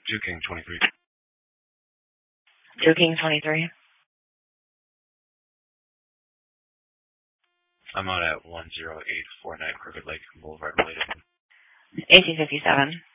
King 23. King 23. I'm out at 10849 Crooked Lake Boulevard, Maladen. 1857.